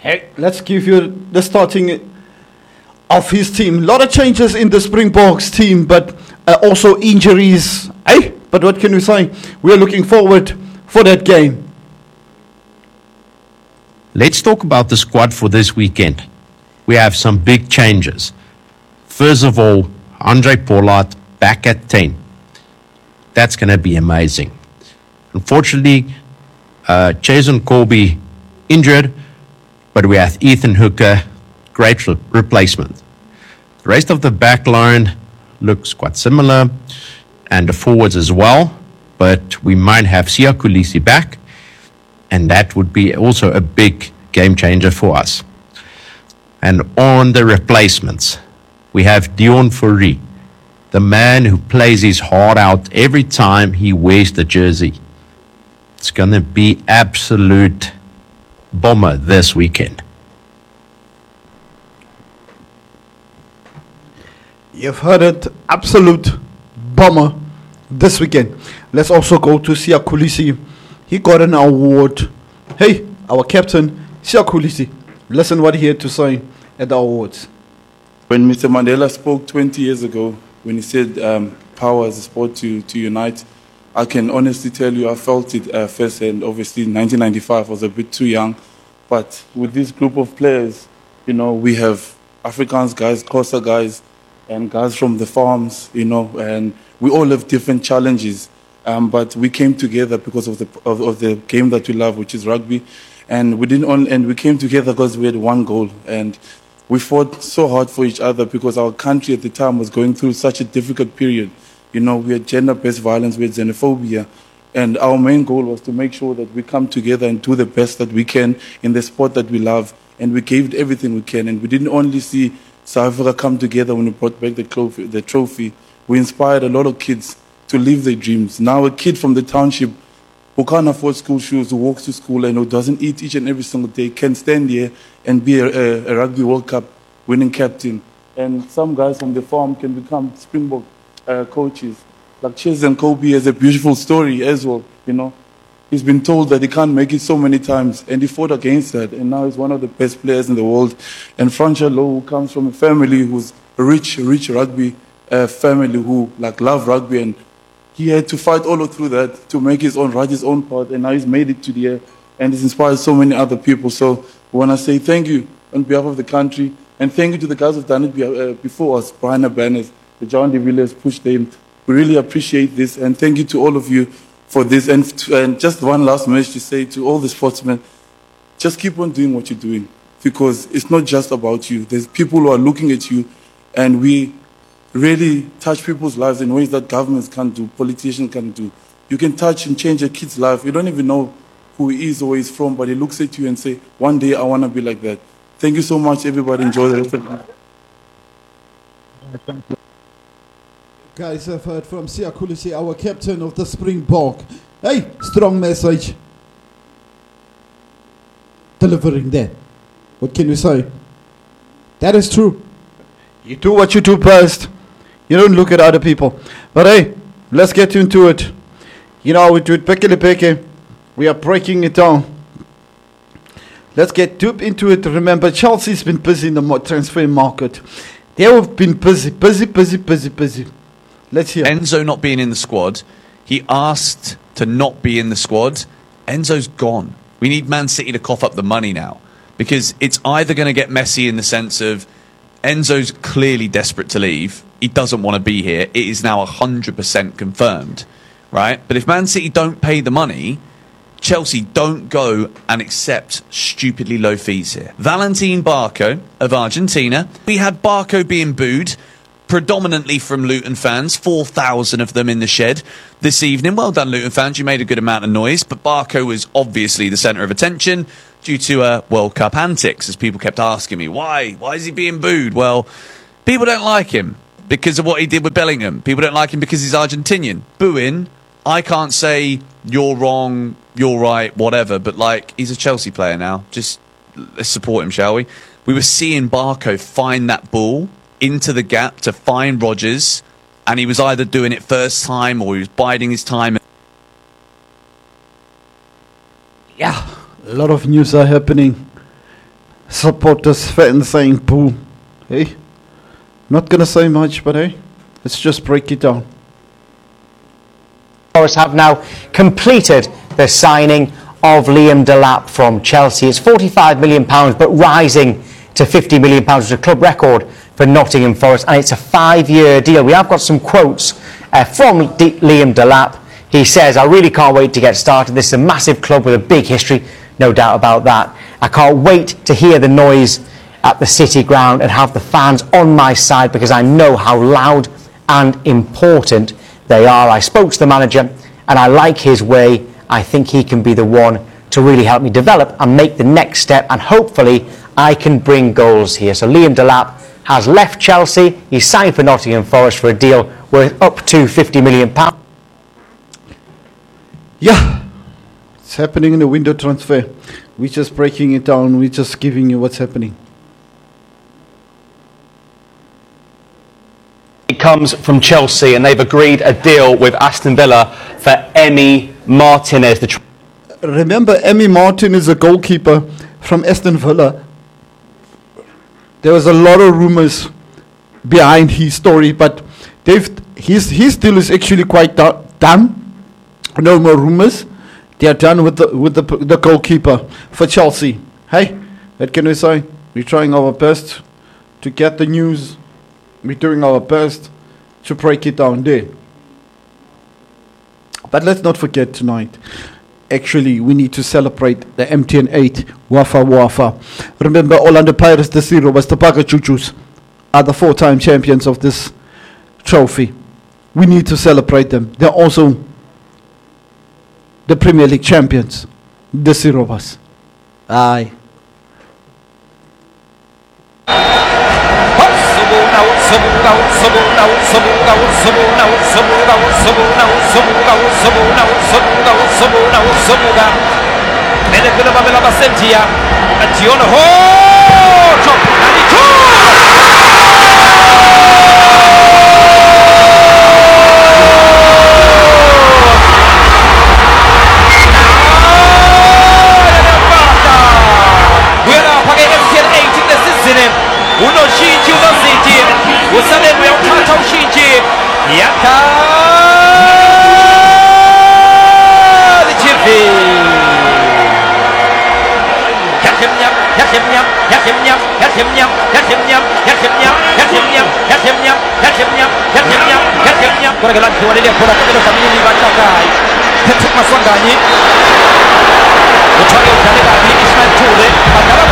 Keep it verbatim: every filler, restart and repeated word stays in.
Hey, let's give you the starting of his team. A lot of changes in the Springboks team, but uh, also injuries. Hey, but what can we say? We are looking forward for that game. Let's talk about the squad for this weekend. We have some big changes. First of all, Andre Pollard back at ten. That's going to be amazing. Unfortunately, uh, Jason Colby injured, but we have Ethan Hooker, great re- replacement. The rest of the back line looks quite similar, and the forwards as well, but we might have Siya Kolisi back, and that would be also a big game changer for us. And on the replacements, we have Dion Fourie, the man who plays his heart out every time he wears the jersey. It's going to be absolute bomber this weekend. You've heard it, absolute bomber this weekend. Let's also go to Siya Kolisi. He got an award. Hey, our captain, Siya Kolisi. Listen what he had to say at the awards. When Mister Mandela spoke twenty years ago, when he said um, power is a sport to, to unite, I can honestly tell you I felt it uh, first, and obviously in nineteen ninety-five I was a bit too young. But with this group of players, you know, we have Afrikaans guys, Xhosa guys, and guys from the farms, you know, and we all have different challenges. Um, but we came together because of the of, of the game that we love, which is rugby, and we didn't only, and we came together because we had one goal, and we fought so hard for each other because our country at the time was going through such a difficult period. You know, we had gender-based violence, we had xenophobia, and our main goal was to make sure that we come together and do the best that we can in the sport that we love, and we gave everything we can, and we didn't only see South Africa come together when we brought back the trophy, the trophy. We inspired a lot of kids to live their dreams. Now a kid from the township who can't afford school shoes, who walks to school and who doesn't eat each and every single day can stand here and be a, a, a Rugby World Cup winning captain. And some guys from the farm can become Springbok uh, coaches. Like Jason Colby has a beautiful story as well, you know. He's been told that he can't make it so many times, and he fought against that, and now he's one of the best players in the world. And Francois Lowe, who comes from a family who's a rich, rich rugby uh, family who like love rugby, and he had to fight all through that to make his own, write his own part, and now he's made it to the air, and he's inspired so many other people. So we want to say thank you on behalf of the country, and thank you to the guys who've done it before us, Brian Abanez, the John de Villiers pushed them. We really appreciate this, and thank you to all of you for this. And, and just one last message to say to all the sportsmen, just keep on doing what you're doing, because it's not just about you. There's people who are looking at you, and we really touch people's lives in ways that governments can't do, politicians can't do. You can touch and change a kid's life. You don't even know who he is or where he's from, but he looks at you and say, one day I want to be like that. Thank you so much, everybody. Enjoy the rest of the night. Guys, I've heard from Siya Kolisi, our captain of the Springbok. Hey, strong message. Delivering that. What can you say? That is true. You do what you do best. You don't look at other people. But hey, let's get into it. You know, we do it Pekele Peke. We are breaking it down. Let's get deep into it. Remember, Chelsea's been busy in the transfer market. They have been busy, busy, busy, busy, busy. Let's hear. Enzo not being in the squad. He asked to not be in the squad. Enzo's gone. We need Man City to cough up the money now, because it's either going to get messy in the sense of Enzo's clearly desperate to leave. He doesn't want to be here. It is now one hundred percent confirmed, right? But if Man City don't pay the money, Chelsea don't go and accept stupidly low fees here. Valentin Barco of Argentina. We had Barco being booed, predominantly from Luton fans, four thousand of them in the shed this evening. Well done, Luton fans, you made a good amount of noise, but Barco was obviously the centre of attention due to uh, World Cup antics, as people kept asking me, why? Why is he being booed? Well, people don't like him because of what he did with Bellingham. People don't like him because he's Argentinian. Booing, I can't say you're wrong, you're right, whatever, but like, he's a Chelsea player now. Just let's support him, shall we? We were seeing Barco find that ball into the gap to find Rodgers, and he was either doing it first time or he was biding his time. Yeah, a lot of news are happening. supporters, fans saying boo. Hey, not gonna say much, but hey, let's just break it down. Forest have now completed the signing of Liam Delap from Chelsea. It's forty-five million pounds, but rising to fifty million pounds, which is a club record for Nottingham Forest, and it's a five-year deal. We have got some quotes uh, from D- Liam Delap. He says, I really can't wait to get started. This is a massive club with a big history, no doubt about that. I can't wait to hear the noise at the City Ground and have the fans on my side because I know how loud and important they are. I spoke to the manager and I like his way. I think he can be the one to really help me develop and make the next step, and hopefully I can bring goals here. So Liam Delap has left Chelsea. He's signed for Nottingham Forest for a deal worth up to fifty million pounds. Yeah, it's happening in the window transfer. We're just breaking it down. We're just giving you what's happening. It comes from Chelsea, and they've agreed a deal with Aston Villa for Emi Martinez. The tr- Remember, Emi Martin is a goalkeeper from Aston Villa. There was a lot of rumors behind his story, but they've, his, his deal is actually quite do- done. No more rumors. They are done with the with the the goalkeeper for Chelsea. Hey, what can we say? We're trying our best to get the news. We're doing our best to break it down there. But let's not forget tonight. Actually, we need to celebrate the M T N eight Wafa Wafa. Remember, Orlando Pirates the zero was the Baka Chuchus are the four-time champions of this trophy. We need to celebrate them. They're also the Premier League champions, the zero of us. Aye. Guarda che lancio lì ancora per Famigli va a giocare. Petro Maswangani. Lo fa